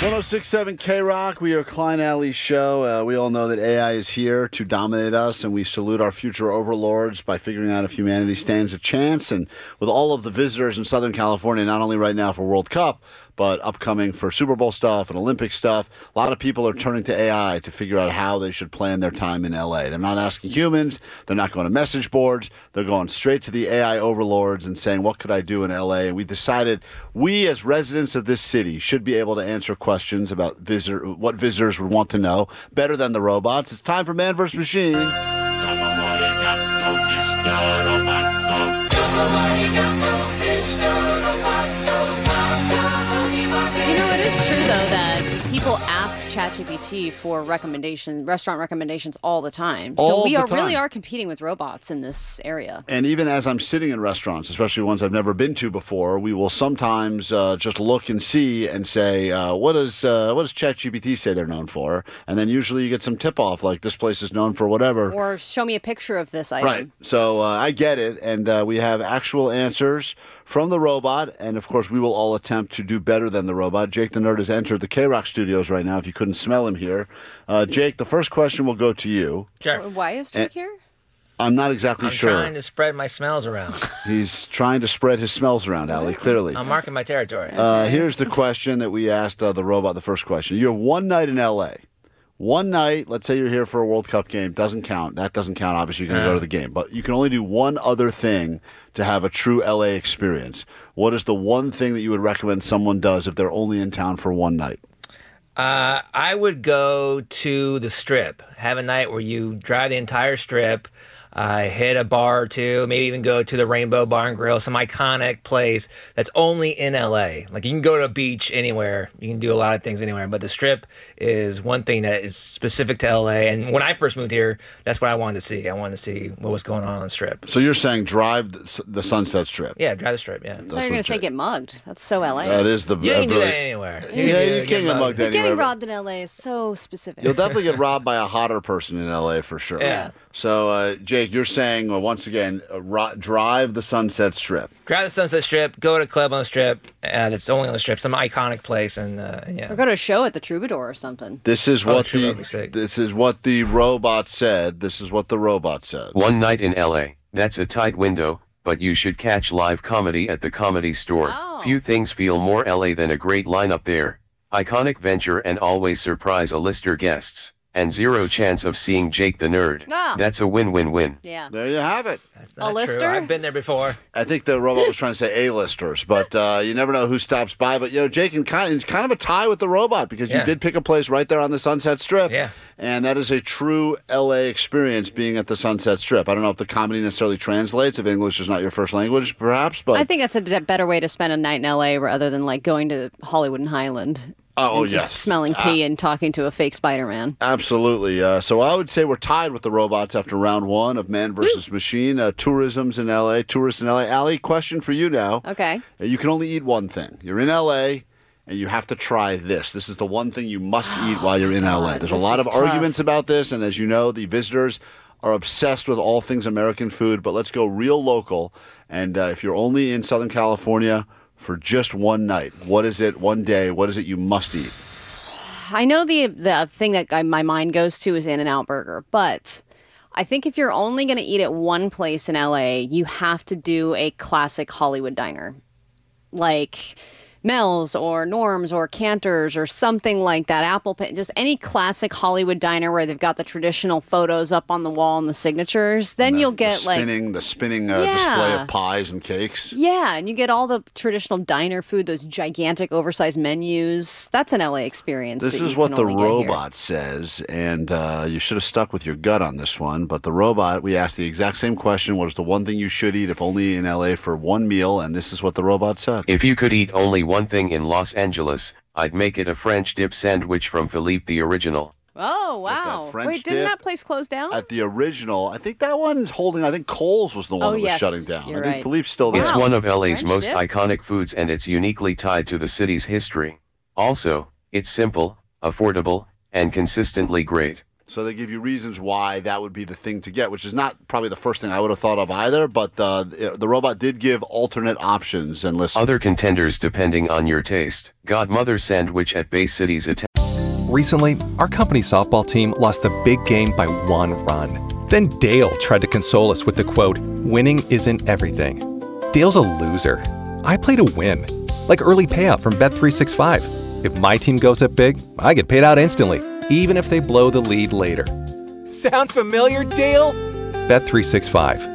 106.7 K-Rock, we are Klein Alley's show. We all know that AI is here to dominate us, and we salute our future overlords by figuring out if humanity stands a chance. And with all of the visitors in Southern California, not only right now for World Cup, but upcoming for Super Bowl stuff and Olympic stuff, a lot of people are turning to AI to figure out how they should plan their time in LA. They're not asking humans. They're not going to message boards. They're going straight to the AI overlords and saying, what could I do in LA? And we decided we, as residents of this city, should be able to answer questions about what visitors would want to know better than the robots. It's time for Man vs. Machine. It's true, though, that people ask ChatGPT for restaurant recommendations all the time. So we really are competing with robots in this area. And even as I'm sitting in restaurants, especially ones I've never been to before, we will sometimes just look and see and say, what does ChatGPT say they're known for? And then usually you get some tip-off, like this place is known for whatever. Or show me a picture of this item. Right. So I get it, and we have actual answers from the robot, and of course we will all attempt to do better than the robot. Jake the Nerd has entered the K-Rock studios right now, if you couldn't smell him here. Jake, the first question will go to you. Sure. Why is Jake here? I'm not exactly sure. I'm trying to spread my smells around. He's trying to spread his smells around, Allie, clearly. I'm marking my territory. Here's the question that we asked the robot, the first question. You have one night in L.A., one night, let's say you're here for a World Cup game, doesn't count. That doesn't count. Obviously, you're going to go to the game. But you can only do one other thing to have a true LA experience. What is the one thing that you would recommend someone does if they're only in town for one night? I would go to the Strip. Have a night where you drive the entire Strip, hit a bar or two, maybe even go to the Rainbow Bar and Grill, some iconic place that's only in LA. Like, you can go to a beach anywhere. You can do a lot of things anywhere. But the Strip is one thing that is specific to LA. And when I first moved here, that's what I wanted to see. I wanted to see what was going on the Strip. So you're saying drive the Sunset Strip? Yeah, drive the Strip, yeah. I thought you were going to say get mugged. That's so LA. That is the... You can do that anywhere. You can't get mugged anywhere. Getting robbed in LA is so specific. You'll definitely get robbed by a hotter person in LA for sure. Yeah. So, Jake, you're saying, once again, drive the Sunset Strip. Drive the Sunset Strip, go to a club on the Strip, that's only on the Strip, some iconic place, and yeah. Or go to a show at the Troubadour or something. This is what the robot said. This is what the robot said. One night in LA, that's a tight window, but you should catch live comedy at the Comedy Store. Oh. Few things feel more LA than a great lineup there. Iconic venture and always surprise A-lister guests. And zero chance of seeing Jake the Nerd. Oh. That's a win-win-win. Yeah. There you have it. That's not A-lister? true. I've been there before. I think the robot was trying to say A-listers, but you never know who stops by. But, Jake, it's kind of a tie with the robot because you did pick a place right there on the Sunset Strip. Yeah. And that is a true L.A. experience, being at the Sunset Strip. I don't know if the comedy necessarily translates, if English is not your first language, perhaps. But I think that's a better way to spend a night in L.A. rather than, going to Hollywood and Highland. Oh, and yes. Just smelling pee and talking to a fake Spider-Man. Absolutely. So I would say we're tied with the robots after round one of Man vs. Machine. Tourists in L.A. Allie, question for you now. Okay. You can only eat one thing. You're in L.A., and you have to try this. This is the one thing you must eat while you're in L.A. There's a lot of arguments about this, and as you know, the visitors are obsessed with all things American food, but let's go real local. And if you're only in Southern California for just one night, what is it, one day, what is it you must eat? I know the thing that my mind goes to is In-N-Out Burger, but I think if you're only going to eat at one place in LA, you have to do a classic Hollywood diner. Like Mel's or Norm's or Cantor's or something like that. Just any classic Hollywood diner where they've got the traditional photos up on the wall and the signatures. Then you'll get the spinning display of pies and cakes. Yeah, and you get all the traditional diner food, those gigantic oversized menus. That's an LA experience. This is what the robot says, and you should have stuck with your gut on this one. But the robot, we asked the exact same question: what is the one thing you should eat if only in LA for one meal? And this is what the robot said. If you could eat only one thing in Los Angeles, I'd make it a French dip sandwich from Philippe the Original. Oh, wow. Wait, didn't that place close down? At the Original. I think that one's holding, I think Kohl's was the one that was shutting down. You're I think right. Philippe's still there. It's one of LA's French most dip? iconic foods, and it's uniquely tied to the city's history. Also, it's simple, affordable, and consistently great. So they give you reasons why that would be the thing to get, which is not probably the first thing I would have thought of either, but the robot did give alternate options. And listen. Other contenders depending on your taste. Godmother sandwich at Bay City's Recently, our company softball team lost the big game by 1 run. Then Dale tried to console us with the quote, "Winning isn't everything." Dale's a loser. I play to win. Like early payout from Bet365. If my team goes up big, I get paid out instantly, even if they blow the lead later. Sound familiar, Dale? Bet365.